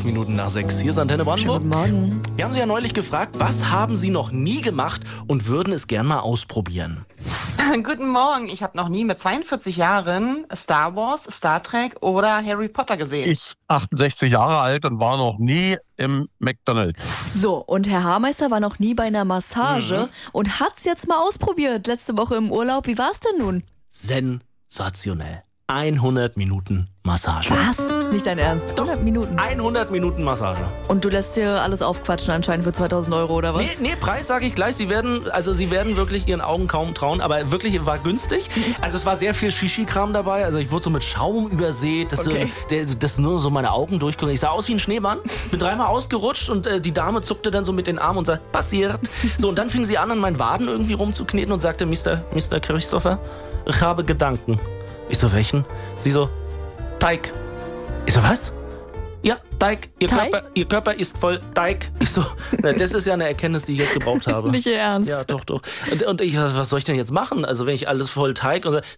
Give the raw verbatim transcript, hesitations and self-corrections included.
Minuten nach sechs. Hier ist Antenne Brandenburg. Guten Morgen. Wir haben Sie ja neulich gefragt, was haben Sie noch nie gemacht und würden es gern mal ausprobieren? Guten Morgen. Ich habe noch nie mit zweiundvierzig Jahren Star Wars, Star Trek oder Harry Potter gesehen. Ich, achtundsechzig Jahre alt und war noch nie im McDonald's. So, und Herr Haarmeister war noch nie bei einer Massage Mhm. und hat's jetzt mal ausprobiert. Letzte Woche im Urlaub. Wie war's denn nun? Sensationell. hundert Minuten Massage. Was? Nicht dein Ernst? hundert Minuten. hundert Minuten Massage. Und du lässt dir alles aufquatschen anscheinend für zweitausend Euro, oder was? Nee, nee, Preis sage ich gleich. Sie werden, also Sie werden wirklich Ihren Augen kaum trauen, aber wirklich war günstig. Also es war sehr viel Shishi-Kram dabei. Also ich wurde so mit Schaum übersät, dass, Okay. so, der, dass nur so meine Augen durchgucken. Ich sah aus wie ein Schneemann, bin dreimal ausgerutscht und äh, die Dame zuckte dann so mit den Armen und sagte, passiert. So, und dann fing sie an, an meinen Waden irgendwie rumzukneten und sagte, Mister Mister Christopher, ich habe Gedanken. Ich so, welchen? Sie so, Teig. Ich so, was? Ja, Teig. Ihr, Teig? Körper, ihr Körper ist voll Teig. Ich so, na, das ist ja eine Erkenntnis, die ich jetzt gebraucht habe. Nicht Ihr Ernst. Ja, doch, doch. Und, und ich, was soll ich denn jetzt machen? Also wenn ich alles voll Teig und so,